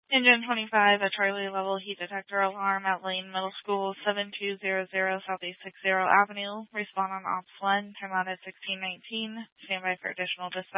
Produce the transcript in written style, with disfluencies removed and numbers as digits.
Engine 25, a Charlie level heat detector alarm at Lane Middle School, 7200 Southeast 60 Avenue. Respond on Ops 1, time out at 1619. Stand by for additional dispatch.